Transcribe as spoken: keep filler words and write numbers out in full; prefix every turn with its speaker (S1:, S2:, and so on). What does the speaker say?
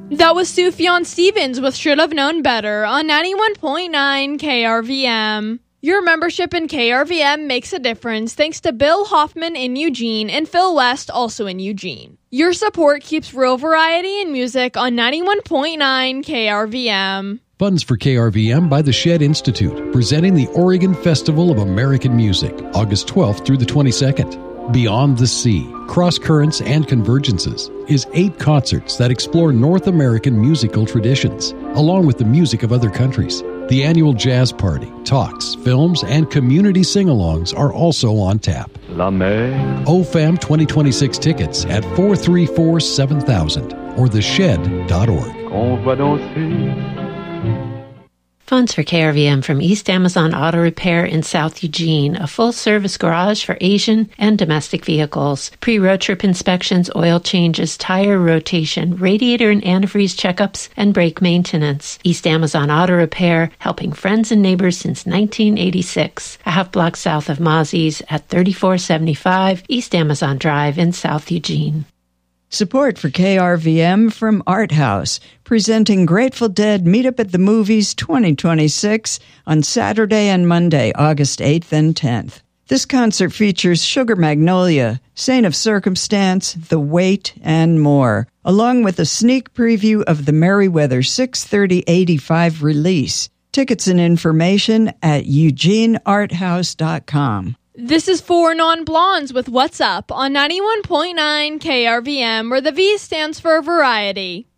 S1: That was Sufjan Stevens with Should Have Known Better on ninety-one point nine K R V M. Your membership in K R V M makes a difference thanks to Bill Hoffman in Eugene and Phil West also in Eugene. Your support keeps real variety in music on ninety-one point nine K R V M.
S2: Funds for K R V M by the Shed Institute, presenting the Oregon Festival of American Music, August twelfth through the twenty-second. Beyond the Sea, Cross Currents and Convergences is eight concerts that explore North American musical traditions, along with the music of other countries. The annual jazz party, talks, films, and community sing-alongs are also on tap.
S3: La mer.
S2: O F A M twenty twenty-six tickets at four three four, seven thousand or the shed dot org.
S3: On va danser.
S4: Funds for K R V M from East Amazon Auto Repair in South Eugene, a full-service garage for Asian and domestic vehicles. Pre-road trip inspections, oil changes, tire rotation, radiator and antifreeze checkups, and brake maintenance. East Amazon Auto Repair, helping friends and neighbors since nineteen eighty-six. A half block south of Mozzie's at thirty-four seventy-five East Amazon Drive in South Eugene.
S5: Support for K R V M from Art House, presenting Grateful Dead Meetup at the Movies twenty twenty-six on Saturday and Monday, August eighth and tenth. This concert features Sugar Magnolia, Saint of Circumstance, The Wait, and more, along with a sneak preview of the Merriweather six thirty eighty-five release. Tickets and information at eugene art house dot com.
S1: This is Four Non-Blondes with What's Up on ninety-one point nine K R V M, where the V stands for variety.